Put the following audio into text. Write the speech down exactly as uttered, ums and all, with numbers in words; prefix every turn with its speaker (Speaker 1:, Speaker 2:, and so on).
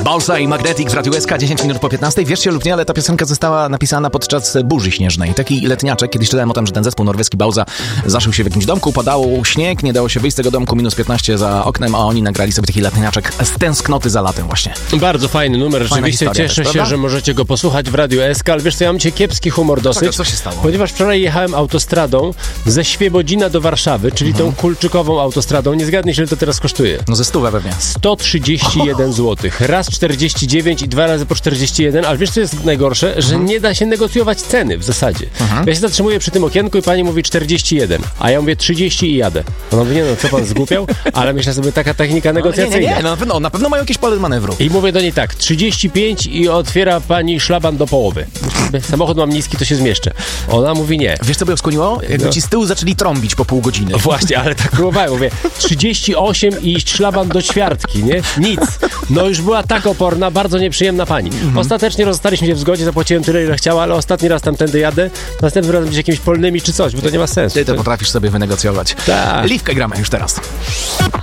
Speaker 1: Balsa i Magnetic w Radiu S K, dziesięć minut po piętnastej. Wierzcie lub nie, ale ta piosenka została napisana podczas burzy śnieżnej. Taki letniaczek, kiedyś czytałem o tym, że ten zespół norweski Balsa zaszył się w jakimś domku, padało śnieg, nie dało się wyjść z tego domku, minus piętnaście za oknem, a oni nagrali sobie taki letniaczek z tęsknoty za latem właśnie.
Speaker 2: Bardzo fajny numer,
Speaker 1: Fajna
Speaker 2: rzeczywiście cieszę
Speaker 1: też,
Speaker 2: się,
Speaker 1: prawda?
Speaker 2: że możecie go posłuchać w Radiu S K, ale wiesz co, ja mam dzisiaj kiepski humor dosyć.
Speaker 1: Czego, co się stało?
Speaker 2: Ponieważ wczoraj jechałem autostradą ze Świebodzina do Warszawy, czyli
Speaker 1: Mhm.
Speaker 2: tą kulczykową autostradą. Nie zgadnij się, ile to teraz kosztuje.
Speaker 1: No ze stówę pewnie.
Speaker 2: sto trzydzieści jeden złotych. Raz czterdzieści dziewięć i dwa razy po czterdzieści jeden, ale wiesz co jest najgorsze? Że nie da się negocjować ceny w zasadzie. Ja się zatrzymuję przy tym okienku i pani mówi czterdzieści jeden, a ja mówię trzydzieści i jadę. Ona mówi, nie no, co pan zgłupiał? Ale myślę sobie, taka technika negocjacyjna.
Speaker 1: Nie, nie, nie, no, na, pewno, na pewno mają jakieś pole manewru.
Speaker 2: I mówię do niej tak, trzydzieści pięć i otwiera pani szlaban do połowy. Samochód mam niski, to się zmieszczę. Ona mówi nie.
Speaker 1: Wiesz, co by ją skłoniło? Jakby
Speaker 2: No.
Speaker 1: ci z tyłu zaczęli trąbić po pół godziny.
Speaker 2: Właśnie, ale tak próbowałem. Mówię, trzydzieści osiem i szlaban do ćwiartki, nie? Nic. No już była tak oporna, bardzo nieprzyjemna pani. Ostatecznie rozstaliśmy się w zgodzie, zapłaciłem tyle, ile chciała, ale ostatni raz tamtędy jadę, następnym razem gdzieś jakimiś polnymi czy coś, bo to nie ma sensu.
Speaker 1: Ty to potrafisz sobie wynegocjować.
Speaker 2: Tak.
Speaker 1: Liwkę gramy już teraz.